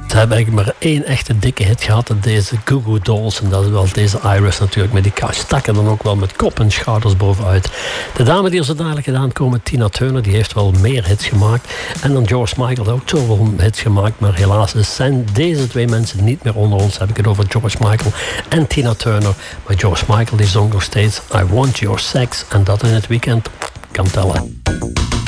Ze hebben eigenlijk maar één echte dikke hit gehad. Deze Goo Goo Dolls. En dat is wel deze Iris natuurlijk. Maar die stakken dan ook wel met kop en schouders bovenuit. De dame die er zo dadelijk gedaan komen, Tina Turner, die heeft wel meer hits gemaakt. En dan George Michael, die ook zoveel hits gemaakt. Maar helaas zijn deze twee mensen niet meer onder ons. Heb ik het over George Michael en Tina Turner. Maar George Michael die zong nog steeds I Want Your Sex. En dat in het weekend kan tellen.